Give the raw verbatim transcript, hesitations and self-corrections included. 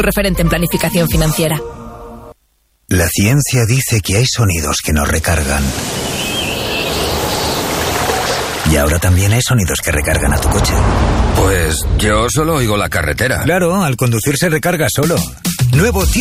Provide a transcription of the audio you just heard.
referente en planificación financiera. La ciencia dice que hay sonidos que nos recargan. Y ahora también hay sonidos que recargan a tu coche. Pues yo solo oigo la carretera. Claro, al conducir se recarga solo. Nuevo